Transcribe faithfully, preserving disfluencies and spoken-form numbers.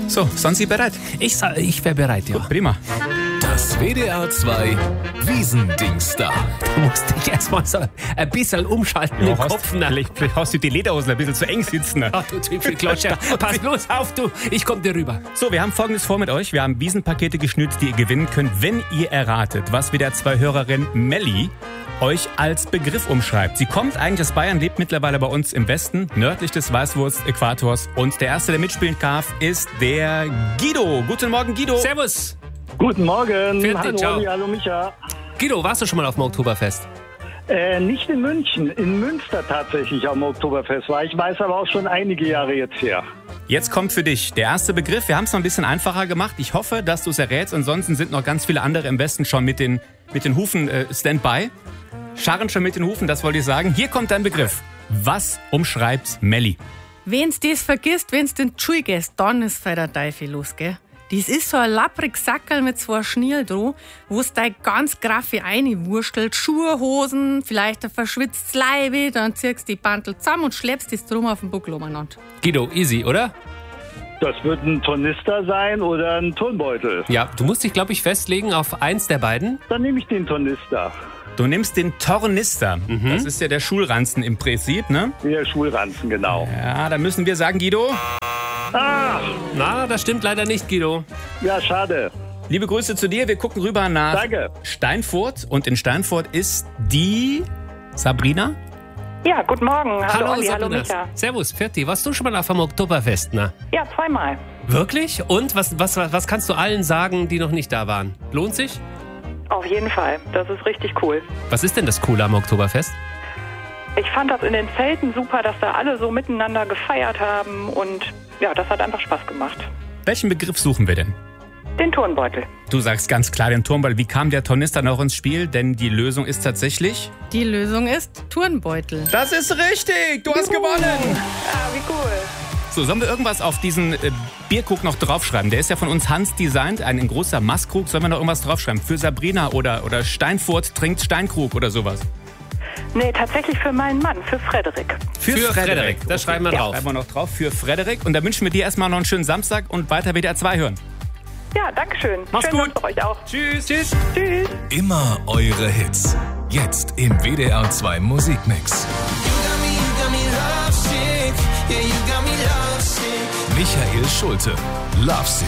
So, sind Sie bereit? Ich, sa- ich wäre bereit, ja. Gut, prima. Das W D R zwei Wiesendingsda. Du musst dich erstmal so ein bisschen umschalten Ja, im hast, Kopf. Ne? vielleicht, vielleicht hast du die Lederhosen ein bisschen zu eng sitzen. Ach, du Zipfelklatscher. Pass bloß auf, du. Ich komm dir rüber. So, wir haben Folgendes vor mit euch. Wir haben Wiesenpakete geschnürt, die ihr gewinnen könnt, wenn ihr erratet, was W D R zwei Hörerin Melli euch als Begriff umschreibt. Sie kommt eigentlich aus Bayern, lebt mittlerweile bei uns im Westen, nördlich des Weißwurst-Äquators. Und der Erste, der mitspielen darf, ist der Guido. Guten Morgen, Guido. Servus. Guten Morgen. Vierte, hallo ciao. Olli, hallo Micha. Guido, warst du schon mal auf dem Oktoberfest? Äh, nicht in München, in Münster tatsächlich am Oktoberfest war. Ich weiß aber auch schon einige Jahre jetzt her. Jetzt kommt für dich der erste Begriff. Wir haben es noch ein bisschen einfacher gemacht. Ich hoffe, dass du es errätst. Ansonsten sind noch ganz viele andere im Westen schon mit den, mit den Hufen äh, Standby. Scharren schon mit den Hufen, das wollte ich sagen. Hier kommt dein Begriff. Was umschreibt Melli? Wenn's das vergisst, wenn's den Tschuh gehst, dann ist für der Teufel los, gell? Das ist so ein lappriges Sackerl mit zwei Schniel dran, wo's dein ganz graffe einwurstelt, Schuhe, Hosen, vielleicht ein verschwitztes Leibe, dann ziehst du die Bantel zusammen und schleppst das drum auf den Buckel umeinander. Guido, easy, oder? Das wird ein Tornister sein oder ein Turnbeutel. Ja, du musst dich, glaube ich, festlegen auf eins der beiden. Dann nehme ich den Tornister. Du nimmst den Tornister. Das ist ja der Schulranzen im Prinzip, ne? Der Schulranzen, genau. Ja, da müssen wir sagen, Guido, Ah, Na, das stimmt leider nicht, Guido. ja, schade. liebe Grüße zu dir. Wir gucken rüber nach Danke. Steinfurt. Und in Steinfurt ist die Sabrina. Ja, guten Morgen. Hallo, Olli, hallo Sabrina. Micha. Servus, Ferti. Warst du schon mal auf dem Oktoberfest, na? Ja, zweimal. Wirklich? Und was, was, was kannst du allen sagen, die noch nicht da waren? Lohnt sich? Auf jeden Fall. Das ist richtig cool. Was ist denn das Coole am Oktoberfest? Ich fand das in den Zelten super, dass da alle so miteinander gefeiert haben und ja, das hat einfach Spaß gemacht. Welchen Begriff suchen wir denn? Den Turnbeutel. Du sagst ganz klar den Turmball. Wie kam der Tornister noch ins Spiel? Denn die Lösung ist tatsächlich... Die Lösung ist Turnbeutel. Das ist richtig! Du hast gewonnen! Ah, wie cool. So, sollen wir irgendwas auf diesen äh, Bierkrug noch draufschreiben? Der ist ja von uns Hans designt, ein großer Maßkrug. Sollen wir noch irgendwas draufschreiben? Für Sabrina oder, oder Steinfurt trinkt Steinkrug oder sowas? Nee, tatsächlich für meinen Mann, für Frederik. Für, Für Frederik. Das schreiben wir Ja, drauf. schreiben wir noch drauf. Für Frederik. Und da wünschen wir dir erstmal noch einen schönen Samstag und weiter W D R zwei hören. Ja, danke schön. Mach's Schönen gut. Dank für euch auch. Tschüss. Tschüss. Tschüss. Immer eure Hits. Jetzt im W D R zwei Musikmix. Michael Schulte. Love Sick.